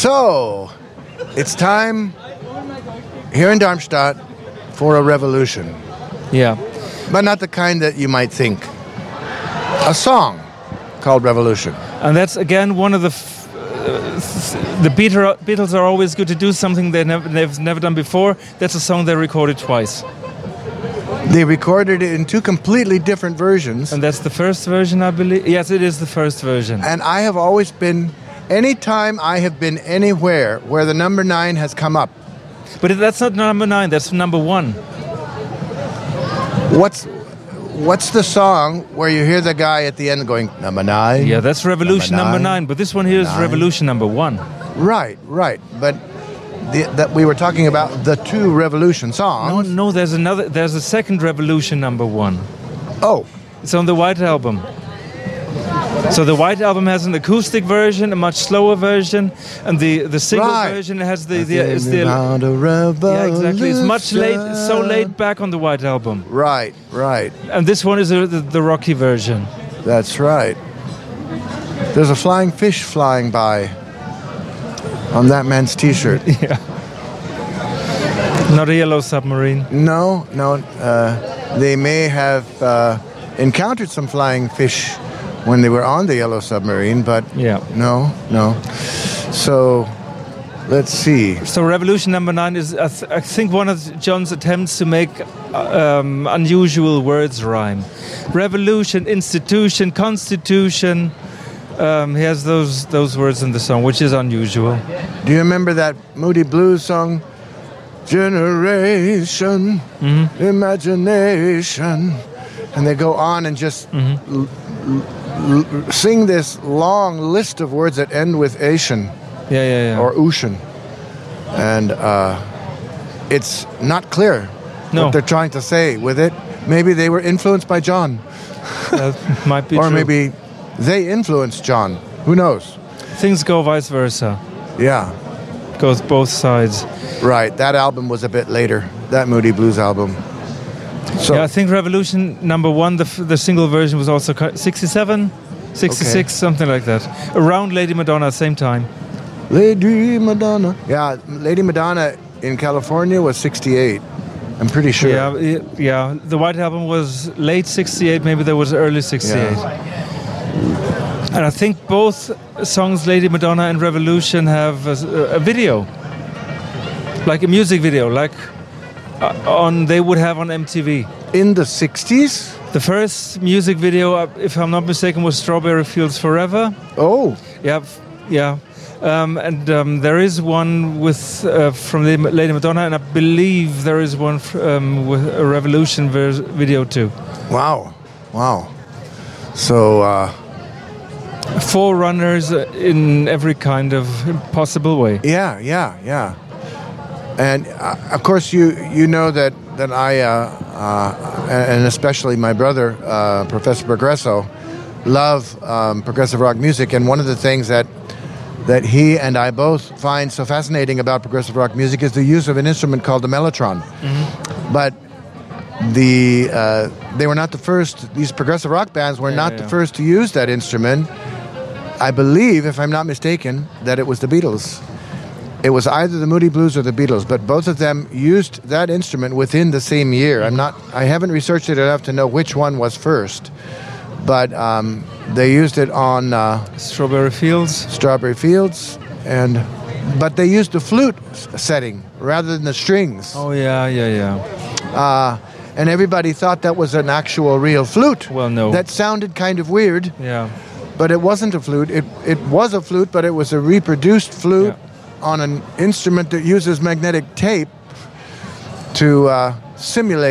So, it's time here in Darmstadt for a revolution. Yeah. But not the kind that you might think. A song called Revolution. And that's, again, one of the Beatles are always good to do something they've never done before. That's a song they recorded twice. They recorded it in two completely different versions. And that's the first version, I believe. Yes, it is the first version. And I have always been, anytime I have been anywhere where the number 9 has come up. But that's not number 9, that's number 1. What's the song where you hear the guy at the end going, number 9? Yeah, that's Revolution number 9. But this one here is Revolution number 1. Right. But that we were talking about the two Revolution songs. No, there's a second Revolution number 1. Oh. It's on the White Album. So the White Album has an acoustic version, a much slower version, and the single version has the yeah, exactly. It's much so laid back on the White Album. Right. And this one is the rocky version. That's right. There's a flying fish flying by on that man's T-shirt. Yeah. Not a yellow submarine. No. They may have encountered some flying fish when they were on the yellow submarine, but no. So, let's see. So Revolution number 9 is, I think, one of John's attempts to make unusual words rhyme. Revolution, institution, constitution. He has those words in the song, which is unusual. Do you remember that Moody Blues song? Generation, imagination. And they go on and just sing this long list of words that end with Asian. Yeah. Or ocean. And it's not clear what they're trying to say with it. Maybe they were influenced by John. That might be or true. Maybe they influenced John. Who knows? Things go vice versa. Yeah. Goes both sides. Right. That album was a bit later. That Moody Blues album. So, yeah, I think Revolution number 1, the single version was also 67, 66, something like that. Around Lady Madonna, same time. Lady Madonna. Yeah, Lady Madonna in California was 68. I'm pretty sure. Yeah. The White Album was late 68, maybe there was early 68. Yeah. And I think both songs, Lady Madonna and Revolution, have a video. Like a music video, like they would have on MTV. In the 60s? The first music video, if I'm not mistaken, was Strawberry Fields Forever. Oh. Yeah. And there is one with from Lady Madonna, and I believe there is one with a Revolution video too. Wow. So, forerunners in every kind of possible way. Yeah. And of course, you know that I and especially my brother, Professor Progresso, love progressive rock music. And one of the things that he and I both find so fascinating about progressive rock music is the use of an instrument called the mellotron. But they were not the first. These progressive rock bands were not the first to use that instrument. I believe, if I'm not mistaken, that it was the Beatles. It was either the Moody Blues or the Beatles, but both of them used that instrument within the same year. I haven't researched it enough to know which one was first, but they used it on Strawberry Fields, but they used the flute setting rather than the strings. Oh yeah. And everybody thought that was an actual real flute. Well, no. That sounded kind of weird. Yeah. But it wasn't a flute. It was a flute, but it was a reproduced flute. Yeah. On an instrument that uses magnetic tape to simulate